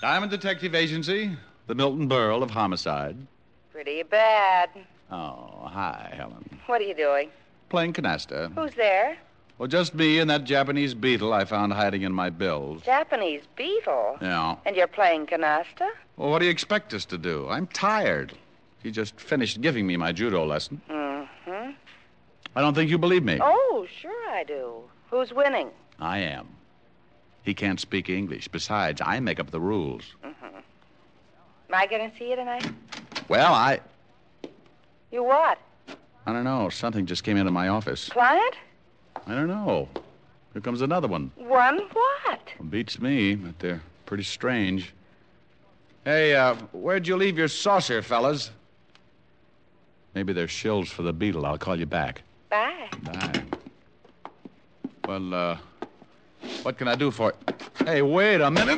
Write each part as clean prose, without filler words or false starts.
Diamond Detective Agency, the Milton Berle of homicide. Pretty bad. Oh, hi, Helen. What are you doing? Playing canasta. Who's there? Well, just me and that Japanese beetle I found hiding in my bills. Japanese beetle? Yeah. And you're playing canasta? Well, what do you expect us to do? I'm tired. He just finished giving me my judo lesson. Mm-hmm. I don't think you believe me. Oh, sure I do. Who's winning? I am. He can't speak English. Besides, I make up the rules. Mm-hmm. Am I going to see you tonight? Well, You what? I don't know. Something just came into my office. Client? I don't know. Here comes another one. One what? Well, beats me, but they're pretty strange. Hey, where'd you leave your saucer, fellas? Maybe they're shills for the beetle. I'll call you back. Bye. Bye. Well, what can I do for you? Hey, wait a minute.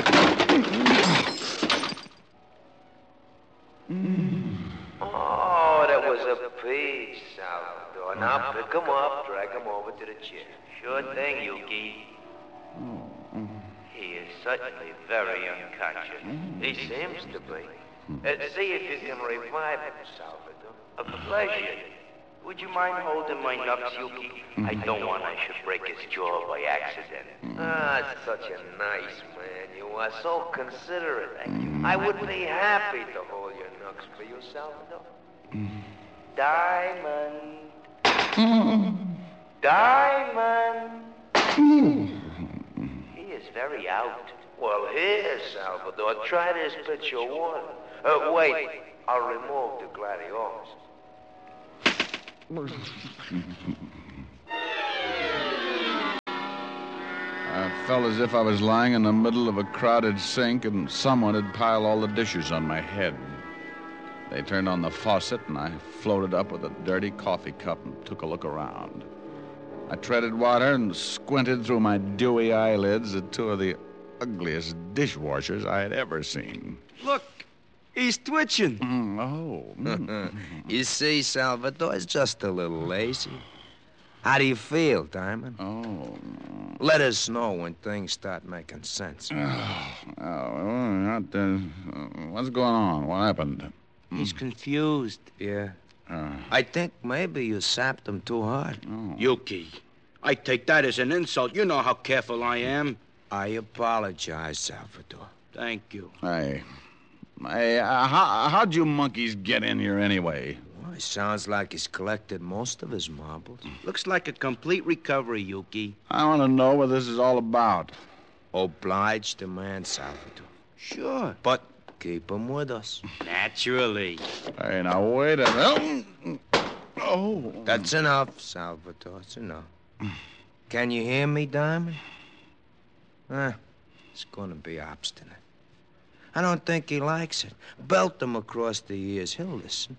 Oh, that was a piece, Salvador. Now pick him up, drag him over to the chair. Sure thing, Yuki. He is certainly very unconscious. He seems to be. See if you can revive him, Salvador. A pleasure. Would you mind holding my nuts, Yuki? I don't want I should break his jaw by accident. Ah, such a nice man. You are so considerate. I would be happy to hold your nuts for you, Salvador. Diamond. Diamond. He is very out. Well, here, Salvador. Try this pitcher of water. Wait. I'll remove the gladiolus. I felt as if I was lying in the middle of a crowded sink and someone had piled all the dishes on my head. They turned on the faucet and I floated up with a dirty coffee cup and took a look around. I treaded water and squinted through my dewy eyelids at two of the ugliest dishwashers I had ever seen. Look, he's twitching. You see, Salvador is just a little lazy. How do you feel, Diamond? Oh. Let us know when things start making sense. What's going on? What happened? He's confused. Yeah. I think maybe you sapped him too hard. Oh. Yuki, I take that as an insult. You know how careful I am. I apologize, Salvador. Thank you. Hey, how'd you monkeys get in here anyway? Well, it sounds like he's collected most of his marbles. Looks like a complete recovery, Yuki. I want to know what this is all about. Obliged to man, Salvador. Sure. But keep him with us. Naturally. Hey, now, wait a minute. Oh. That's enough, Salvador. That's enough. Can you hear me, Diamond? He's going to be obstinate. I don't think he likes it. Belt him across the ears. He'll listen.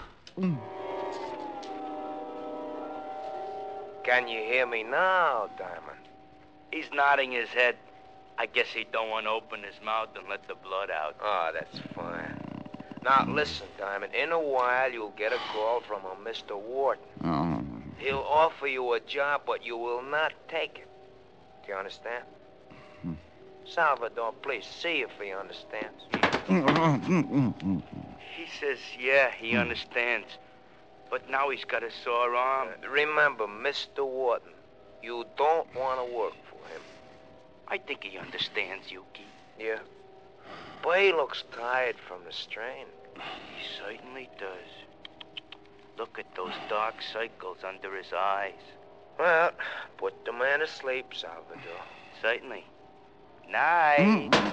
Can you hear me now, Diamond? He's nodding his head. I guess he don't want to open his mouth and let the blood out. Oh, that's fine. Now, listen, Diamond. In a while, you'll get a call from a Mr. Wharton. Oh. He'll offer you a job, but you will not take it. Do you understand? Salvador, please, see if he understands. He says, yeah, he understands. But now he's got a sore arm. Remember, Mr. Wharton, you don't want to work for him. I think he understands, Yuki. Yeah? But he looks tired from the strain. He certainly does. Look at those dark circles under his eyes. Well, put the man to sleep, Salvador. Certainly. Night.